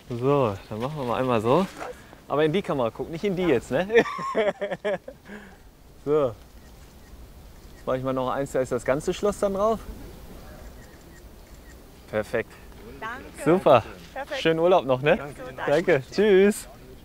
So, dann machen wir mal einmal so. Aber in die Kamera gucken, nicht in die jetzt, ne? So. Jetzt mache ich mal noch eins, da ist das ganze Schloss dann drauf. Perfekt. Danke. Super. Perfekt. Schönen Urlaub noch, ne? Danke. Tschüss.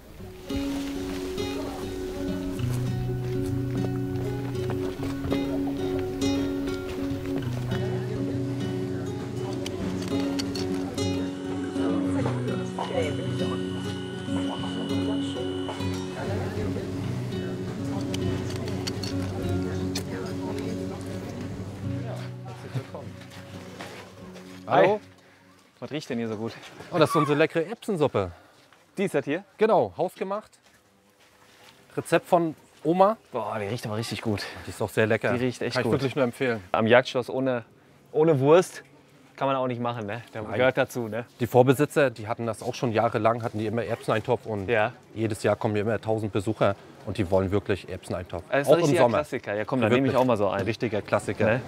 Hallo? Was riecht denn hier so gut? Oh, das ist unsere leckere Erbsensuppe. Die ist das hier? Genau, hausgemacht. Rezept von Oma. Boah, die riecht aber richtig gut. Die ist auch sehr lecker. Die riecht echt Kann ich gut. wirklich nur empfehlen. Am Jagdschloss ohne Wurst kann man auch nicht machen, ne? Der gehört dazu, ne? Die Vorbesitzer, die hatten das auch schon jahrelang, hatten die immer Erbseneintopf und Ja. jedes Jahr kommen hier immer 1000 Besucher und die wollen wirklich Erbseneintopf. Das ist auch ein im richtiger Sommer. Klassiker. Ja komm, dann nehme ich auch mal so Ein einen. richtiger Klassiker. Ne?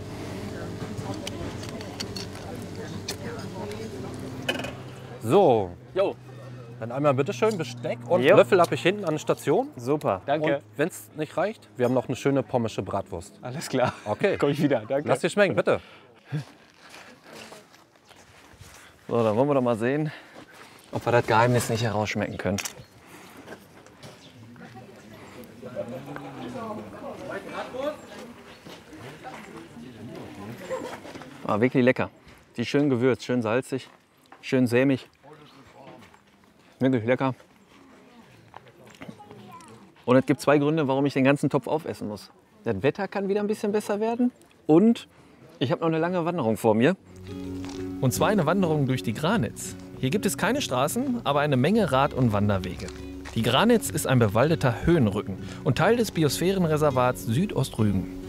So, Jo, dann einmal bitteschön Besteck und Jo. Löffel habe ich hinten an der Station. super. Danke. Und wenn es nicht reicht, wir haben noch eine schöne pommische Bratwurst. Alles klar. Okay, Komm ich wieder. Danke. lass dir schmecken, bitte. So, dann wollen wir doch mal sehen, ob wir das Geheimnis nicht herausschmecken können. Ah, wirklich lecker. Die ist schön gewürzt, schön salzig, schön sämig. Wirklich lecker. Und es gibt zwei Gründe, warum ich den ganzen Topf aufessen muss. Das Wetter kann wieder ein bisschen besser werden und ich habe noch eine lange Wanderung vor mir. Und zwar eine Wanderung durch die Granitz. Hier gibt es keine Straßen, aber eine Menge Rad- und Wanderwege. Die Granitz ist ein bewaldeter Höhenrücken und Teil des Biosphärenreservats Südostrügen.